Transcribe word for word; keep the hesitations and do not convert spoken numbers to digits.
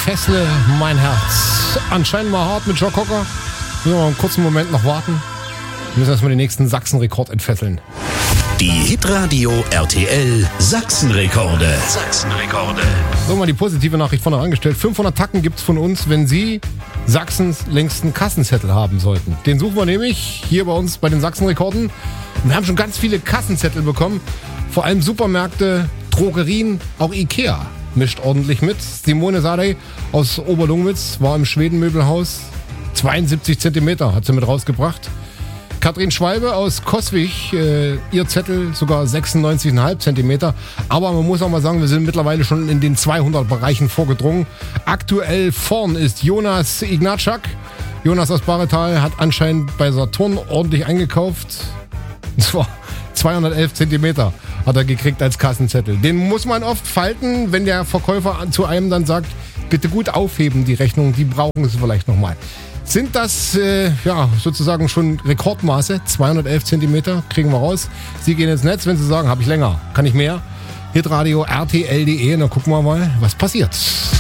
Entfessle mein Herz. Anscheinend mal hart mit Joe Cocker. Müssen wir mal einen kurzen Moment noch warten. Wir müssen erstmal den nächsten Sachsen-Rekord entfesseln. Die Hitradio R T L Sachsen-Rekorde. Sachsen-Rekorde. So, mal die positive Nachricht vorne angestellt. fünfhundert Tacken gibt's von uns, wenn Sie Sachsens längsten Kassenzettel haben sollten. Den suchen wir nämlich hier bei uns bei den Sachsen-Rekorden. Und wir haben schon ganz viele Kassenzettel bekommen. Vor allem Supermärkte, Drogerien, auch Ikea mischt ordentlich mit. Simone Sadei aus Oberlungwitz war im Schwedenmöbelhaus. zweiundsiebzig Zentimeter hat sie mit rausgebracht. Katrin Schwalbe aus Coswig, äh, ihr Zettel sogar sechsundneunzig Komma fünf Zentimeter. Aber man muss auch mal sagen, wir sind mittlerweile schon in den zweihundert Bereichen vorgedrungen. Aktuell vorn ist Jonas Ignatschak. Jonas aus Baretal hat anscheinend bei Saturn ordentlich eingekauft. Und zwar zweihundertelf Zentimeter hat er gekriegt als Kassenzettel. Den muss man oft falten, wenn der Verkäufer zu einem dann sagt, bitte gut aufheben die Rechnung, die brauchen Sie vielleicht nochmal. Sind das äh, ja sozusagen schon Rekordmaße? zweihundertelf Zentimeter kriegen wir raus. Sie gehen ins Netz, wenn Sie sagen, habe ich länger, kann ich mehr. Hitradio R T L punkt de und dann gucken wir mal, was passiert.